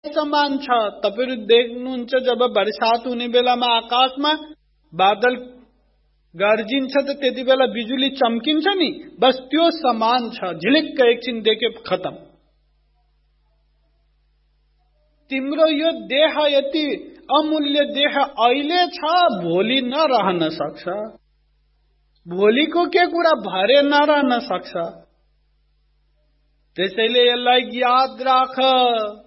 समान छ। तपाईहरु देख्नुहुन्छ जब बरसात हुने बेलामा आकाशमा बादल गर्जिन्छ त त्यति बेला बिजुली चम्किन्छ नि, बस त्यो समान छ। झिलिक्क एकछिन देखे खतम। तिम्रो यो देह यति अमूल्य देह अहिले छ, भोलि नरहन सक्छ। भोलिको के कुरा भरे नरहन सक्छ। त्यसैले यसलाई याद राख।